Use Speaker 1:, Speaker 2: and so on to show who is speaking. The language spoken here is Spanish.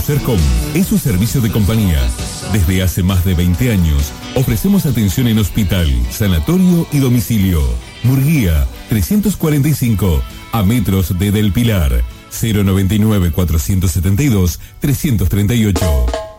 Speaker 1: Sercom es su servicio de compañía. Desde hace más de 20 años, ofrecemos atención en hospital, sanatorio y domicilio. Murguía, 345, a metros de Del Pilar. 099 472 338.